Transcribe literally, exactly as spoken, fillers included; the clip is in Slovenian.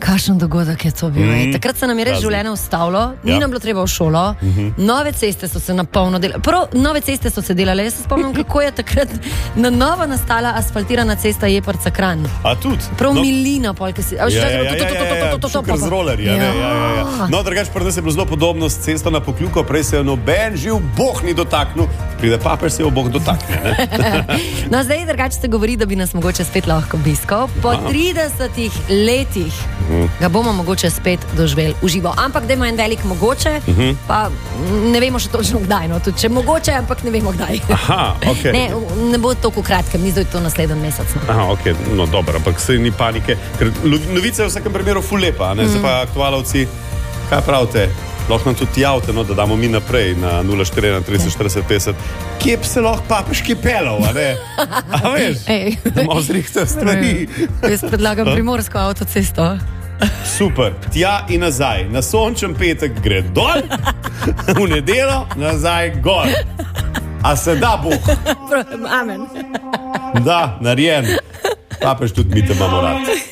Kakšen dogodek je to bil? Mm. Takrat se nam je res Razni. življenje ustavilo, ni Ja. nam bilo treba v šolo, mm-hmm. nove ceste so se napolno delale. Prav, nove ceste so se delale. Jaz se spomnim, kako je takrat na novo nastala asfaltirana cesta Jeprca-Kranj. A tudi? Prav No. milina, polk si. Ja, ja, ja, ja, ja, ja, šuker z rolerja, ne, ja, ja, ja. No, drugače pri nas je bilo zelo podobno s cesto na Pokljuko, prej se je noben živ Bog ni dotaknil, pride papež, se jo Bog dotakne, ne? No, zdaj drugače se govori, da bi nas mogoče spet lahko obiskal. Po tridesetih letih ga bomo mogoče spet doživeli v živo. Ampak dajmo en velik mogoče, pa ne vemo še točno kdaj. No, tudi če mogoče, ampak ne vemo kdaj. Aha, okej. Ne, ne bo toliko kratkem, ni zdaj to naslednji mesec. No. Aha, ok, no dobro, ampak se ni panike, ker novica je v vsakem primeru ful lepa, ne, se pa aktualovci, kaj pravite? Lahko nam tudi javite, no, da damo mi naprej na nula štiri ena trideset štirideset petdeset. Kje bi se lahko papeški pelal, a ne? A veš? Ej. Da malo zrihte stvari. Jaz predlagam primorsko avtocesto. Super, tja in nazaj. Na sončen petek gre dol, v nedeljo nazaj gor. A se da Bog? Amen. Da, narejen. Papež tudi mi te imamo rad.